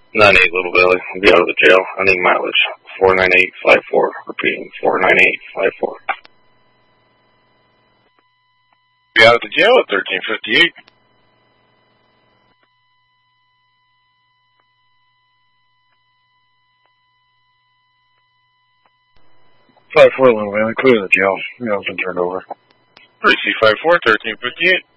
9-8 Little Valley. I'll be out of the jail. I need mileage. 49854. Repeating, 49854. Be out of the jail at 1358. 5-4 Little Valley, clear the jail. The jail's been turned over. 3C54, 1358.